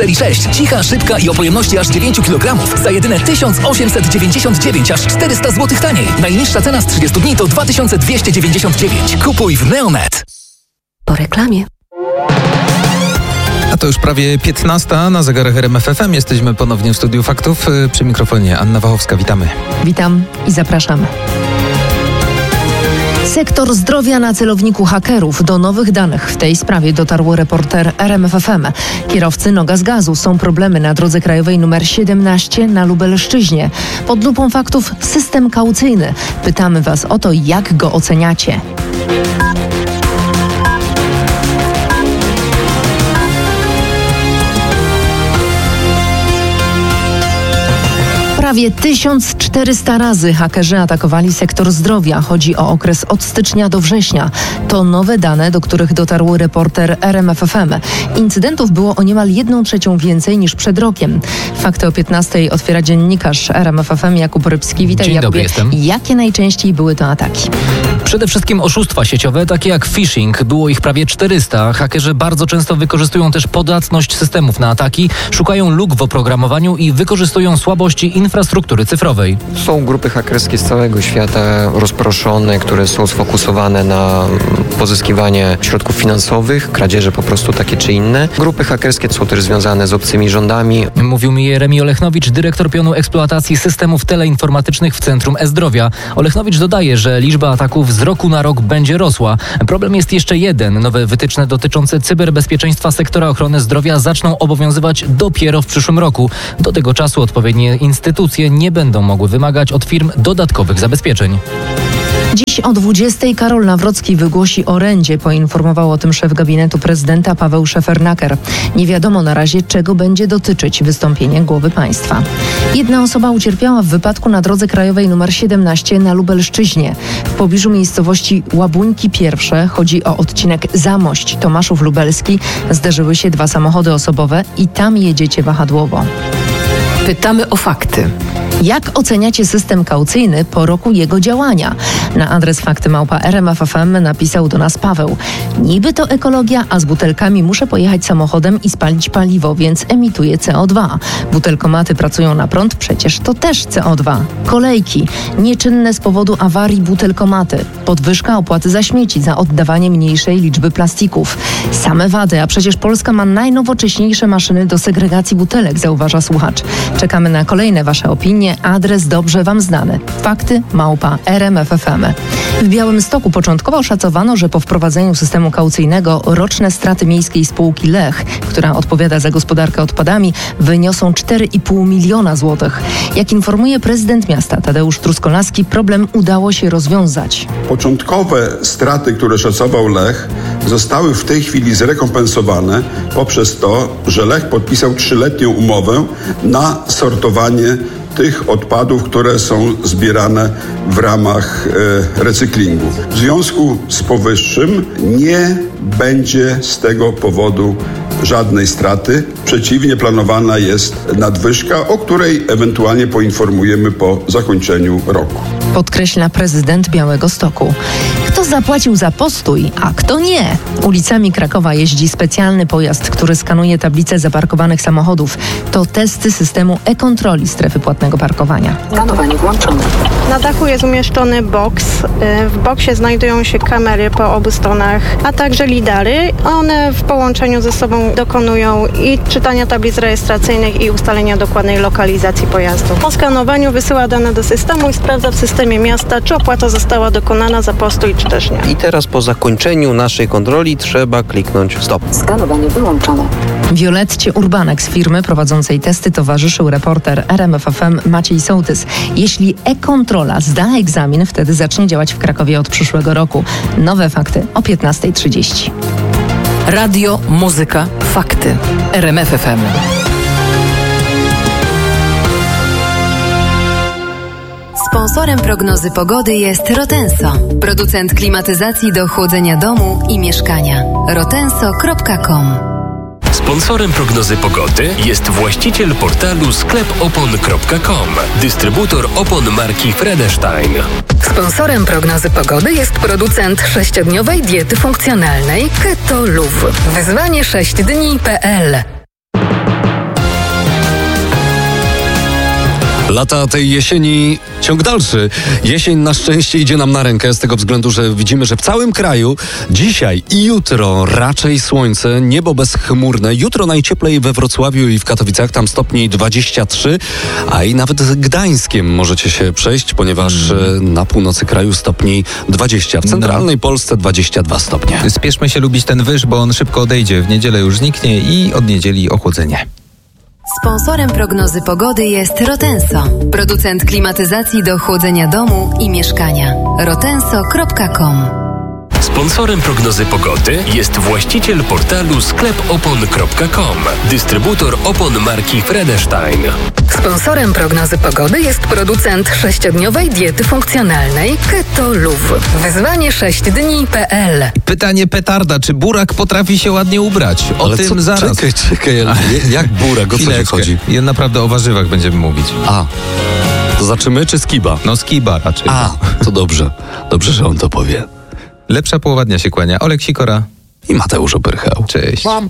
Serii 6. Cicha, szybka i o pojemności aż 9 kg za jedyne 1899, aż 400 zł taniej. Najniższa cena z 30 dni to 2299. Kupuj w Neonet. Po reklamie. A to już prawie 15 na zegarach RMF FM. Jesteśmy ponownie w Studiu Faktów. Przy mikrofonie Anna Wachowska. Witamy. Witam i zapraszam. Sektor zdrowia na celowniku hakerów. Do nowych danych w tej sprawie dotarł reporter RMF FM. Kierowcy noga z gazu. Są problemy na drodze krajowej nr 17 na Lubelszczyźnie. Pod lupą faktów system kaucyjny. Pytamy Was o to, jak go oceniacie. Prawie 1400 razy hakerzy atakowali sektor zdrowia. Chodzi o okres od stycznia do września. To nowe dane, do których dotarł reporter RMF FM. Incydentów było o niemal 1/3 więcej niż przed rokiem. Fakty o 15:00 otwiera dziennikarz RMF FM Jakub Rybski. Witaj, Dzień Jakubie. dobry, jestem. Jakie najczęściej były to ataki? Przede wszystkim oszustwa sieciowe, takie jak phishing. Było ich prawie 400. Hakerzy bardzo często wykorzystują też podatność systemów na ataki, szukają luk w oprogramowaniu i wykorzystują słabości infrastruktury cyfrowej. Są grupy hakerskie z całego świata rozproszone, które są sfokusowane na pozyskiwanie środków finansowych, kradzieże po prostu takie czy inne. Grupy hakerskie są też związane z obcymi rządami. Mówił mi Jeremi Olechnowicz, dyrektor pionu eksploatacji systemów teleinformatycznych w Centrum E-Zdrowia. Olechnowicz dodaje, że liczba ataków z roku na rok będzie rosła. Problem jest jeszcze jeden. Nowe wytyczne dotyczące cyberbezpieczeństwa sektora ochrony zdrowia zaczną obowiązywać dopiero w przyszłym roku. Do tego czasu odpowiednie instytucje nie będą mogły wymagać od firm dodatkowych zabezpieczeń. Dziś o 20:00 Karol Nawrocki wygłosi orędzie. Poinformował o tym szef gabinetu prezydenta Paweł Szefernaker. Nie wiadomo na razie, czego będzie dotyczyć wystąpienie głowy państwa. Jedna osoba ucierpiała w wypadku na drodze krajowej nr 17 na Lubelszczyźnie. W pobliżu miejscowości Łabuńki Pierwsze, chodzi o odcinek Zamość-Tomaszów Lubelski, zderzyły się 2 samochody osobowe i tam jedziecie wahadłowo. Pytamy o fakty. Jak oceniacie system kaucyjny po roku jego działania? Na adres fakty@rmf.fm napisał do nas Paweł. Niby to ekologia, a z butelkami muszę pojechać samochodem i spalić paliwo, więc emituję CO2. Butelkomaty pracują na prąd, przecież to też CO2. Kolejki. Nieczynne z powodu awarii butelkomaty. Podwyżka opłaty za śmieci, za oddawanie mniejszej liczby plastików. Same wady, a przecież Polska ma najnowocześniejsze maszyny do segregacji butelek, zauważa słuchacz. Czekamy na kolejne Wasze opinie. Adres dobrze Wam znany. fakty@rmf.fm. W Białymstoku początkowo szacowano, że po wprowadzeniu systemu kaucyjnego roczne straty miejskiej spółki Lech, która odpowiada za gospodarkę odpadami, wyniosą 4,5 miliona złotych. Jak informuje prezydent miasta Tadeusz Truskolaski, problem udało się rozwiązać. Początkowe straty, które szacował Lech, zostały w tej chwili zrekompensowane poprzez to, że Lech podpisał 3-letnią umowę na sortowanie tych odpadów, które są zbierane w ramach recyklingu. W związku z powyższym nie będzie z tego powodu żadnej straty. Przeciwnie, planowana jest nadwyżka, o której ewentualnie poinformujemy po zakończeniu roku. Podkreśla prezydent Białegostoku. Kto zapłacił za postój, a kto nie? Ulicami Krakowa jeździ specjalny pojazd, który skanuje tablice zaparkowanych samochodów. To testy systemu e-kontroli strefy płatnego parkowania. Skanowanie włączone. Na dachu jest umieszczony boks. W boksie znajdują się kamery po obu stronach, a także lidary. One w połączeniu ze sobą dokonują i czytania tablic rejestracyjnych i ustalenia dokładnej lokalizacji pojazdu. Po skanowaniu wysyła dane do systemu i sprawdza w systemie miasta, czy opłata została dokonana za postój, czy też nie. I teraz po zakończeniu naszej kontroli trzeba kliknąć stop. Skanowanie wyłączone. Violetcie Urbanek z firmy prowadzącej testy towarzyszył reporter RMF FM Maciej Sołtys. Jeśli e-kontrola zda egzamin, wtedy zacznie działać w Krakowie od przyszłego roku. Nowe fakty o 15:30. Radio, muzyka, fakty. RMF FM. Sponsorem prognozy pogody jest Rotenso, producent klimatyzacji do chłodzenia domu i mieszkania. rotenso.com. Sponsorem prognozy pogody jest właściciel portalu sklepopon.com, dystrybutor opon marki Fredestein. Sponsorem prognozy pogody jest producent 6-dniowej diety funkcjonalnej Keto Luv. Wyzwanie 6dni.pl. Lata tej jesieni, ciąg dalszy. Jesień na szczęście idzie nam na rękę z tego względu, że widzimy, że w całym kraju dzisiaj i jutro raczej słońce, niebo bezchmurne. Jutro najcieplej we Wrocławiu i w Katowicach, tam stopni 23, a i nawet Gdańskiem możecie się przejść, ponieważ na północy kraju stopni 20, w centralnej Polsce 22 stopnie. Spieszmy się lubić ten wyż, bo on szybko odejdzie. W niedzielę już zniknie i od niedzieli ochłodzenie. Sponsorem prognozy pogody jest Rotenso, producent klimatyzacji do chłodzenia domu i mieszkania. rotenso.com. Sponsorem prognozy pogody jest właściciel portalu sklepopon.com, dystrybutor opon marki Fredestein. Sponsorem prognozy pogody jest producent 6-dniowej diety funkcjonalnej Keto Luv. Wyzwanie 6dni.pl. Pytanie petarda, czy burak potrafi się ładnie ubrać? O Ale tym co? zaraz. Czekaj, jak burak, o co ci chodzi? Naprawdę o warzywach będziemy mówić. To zaczymy czy skiba? No skiba raczej. To dobrze, że on to powie. Lepsza połowa dnia się kłania. Olek Sikora i Mateusz Opyrchał. Cześć.